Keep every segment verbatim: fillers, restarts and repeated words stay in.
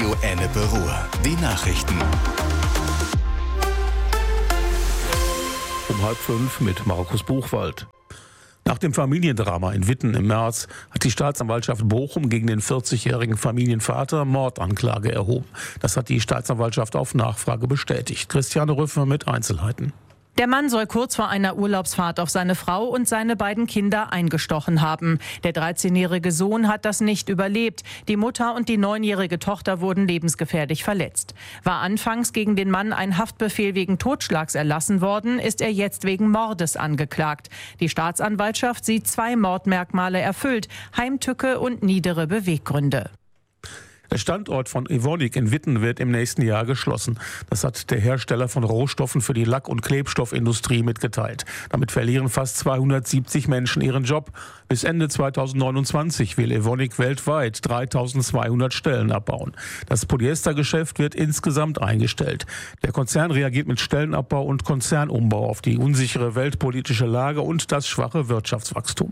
Radio Ennepe Ruhr. Die Nachrichten. Um halb fünf mit Markus Buchwald. Nach dem Familiendrama in Witten im März hat die Staatsanwaltschaft Bochum gegen den vierzigjährigen Familienvater Mordanklage erhoben. Das hat die Staatsanwaltschaft auf Nachfrage bestätigt. Christiane Rüffer mit Einzelheiten. Der Mann soll kurz vor einer Urlaubsfahrt auf seine Frau und seine beiden Kinder eingestochen haben. Der dreizehnjährige Sohn hat das nicht überlebt. Die Mutter und die neunjährige Tochter wurden lebensgefährlich verletzt. War anfangs gegen den Mann ein Haftbefehl wegen Totschlags erlassen worden, ist er jetzt wegen Mordes angeklagt. Die Staatsanwaltschaft sieht zwei Mordmerkmale erfüllt: Heimtücke und niedere Beweggründe. Der Standort von Evonik in Witten wird im nächsten Jahr geschlossen. Das hat der Hersteller von Rohstoffen für die Lack- und Klebstoffindustrie mitgeteilt. Damit verlieren fast zweihundertsiebzig Menschen ihren Job. Bis Ende zweitausendneunundzwanzig will Evonik weltweit dreitausendzweihundert Stellen abbauen. Das Polyestergeschäft wird insgesamt eingestellt. Der Konzern reagiert mit Stellenabbau und Konzernumbau auf die unsichere weltpolitische Lage und das schwache Wirtschaftswachstum.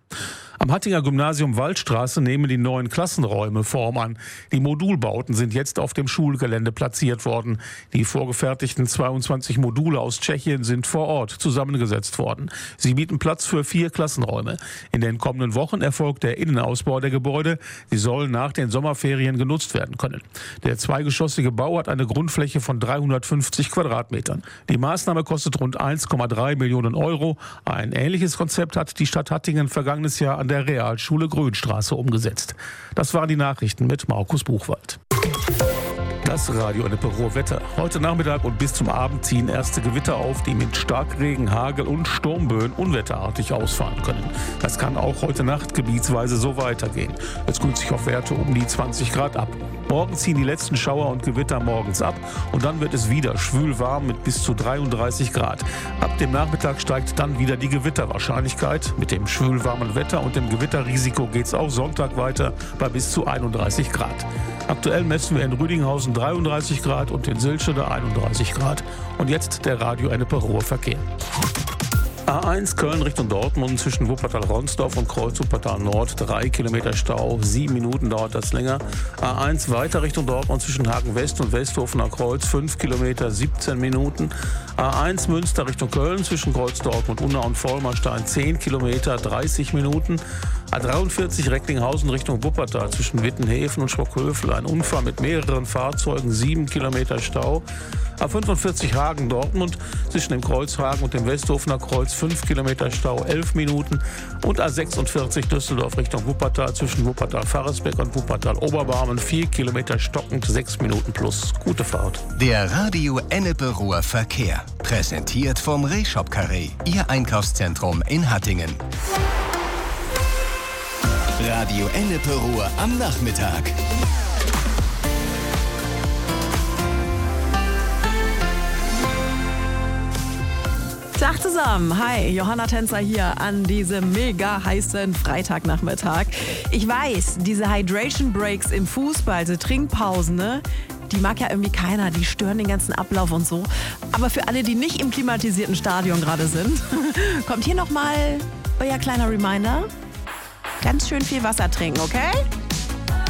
Am Hattinger Gymnasium Waldstraße nehmen die neuen Klassenräume Form an. Die Modulbauten sind jetzt auf dem Schulgelände platziert worden. Die vorgefertigten zweiundzwanzig Module aus Tschechien sind vor Ort zusammengesetzt worden. Sie bieten Platz für vier Klassenräume. In den kommenden Wochen erfolgt der Innenausbau der Gebäude. Sie sollen nach den Sommerferien genutzt werden können. Der zweigeschossige Bau hat eine Grundfläche von dreihundertfünfzig Quadratmetern. Die Maßnahme kostet rund eins Komma drei Millionen Euro. Ein ähnliches Konzept hat die Stadt Hattingen vergangenes Jahr an der Realschule Grünstraße umgesetzt. Das waren die Nachrichten mit Markus Buchwald. Das Radio Ennepe Ruhr Wetter. Heute Nachmittag und bis zum Abend ziehen erste Gewitter auf, die mit Starkregen, Hagel und Sturmböen unwetterartig ausfahren können. Das kann auch heute Nacht gebietsweise so weitergehen. Es kühlt sich auf Werte um die zwanzig Grad ab. Morgen ziehen die letzten Schauer und Gewitter morgens ab und dann wird es wieder schwül warm mit bis zu dreiunddreißig Grad. Ab dem Nachmittag steigt dann wieder die Gewitterwahrscheinlichkeit. Mit dem schwül warmen Wetter und dem Gewitterrisiko geht es auch Sonntag weiter bei bis zu einunddreißig Grad. Aktuell messen wir in Rüdinghausen dreiunddreißig Grad und in Silchede einunddreißig Grad. Und jetzt der Radio Ennepe Ruhr Verkehr. A eins Köln Richtung Dortmund zwischen Wuppertal-Ronsdorf und Kreuz Wuppertal Nord, drei Kilometer Stau, sieben Minuten dauert das länger. A eins weiter Richtung Dortmund zwischen Hagen West und Westhofener Kreuz, fünf Kilometer, siebzehn Minuten. A eins Münster Richtung Köln zwischen Kreuz Dortmund, Unna und Vollmerstein, zehn Kilometer, dreißig Minuten. A dreiundvierzig Recklinghausen Richtung Wuppertal zwischen Wittenhäfen und Schwockhövel, ein Unfall mit mehreren Fahrzeugen, sieben Kilometer Stau. A fünfundvierzig Hagen Dortmund zwischen dem Kreuzhagen und dem Westhofener Kreuz, fünf Kilometer Stau, elf Minuten. Und A sechsundvierzig Düsseldorf Richtung Wuppertal zwischen Wuppertal-Farresbeck und Wuppertal-Oberbarmen, vier Kilometer stockend, sechs Minuten plus. Gute Fahrt. Der Radio Ennepe Ruhr Verkehr. Präsentiert vom Rehshop Carré, Ihr Einkaufszentrum in Hattingen. Radio Ennepe Ruhr am Nachmittag. Tag zusammen, hi, Johanna Tänzer hier an diesem mega heißen Freitagnachmittag. Ich weiß, diese Hydration Breaks im Fußball, diese Trinkpausen, ne? Die mag ja irgendwie keiner, die stören den ganzen Ablauf und so. Aber für alle, die nicht im klimatisierten Stadion gerade sind, kommt hier nochmal euer kleiner Reminder. Ganz schön viel Wasser trinken, okay?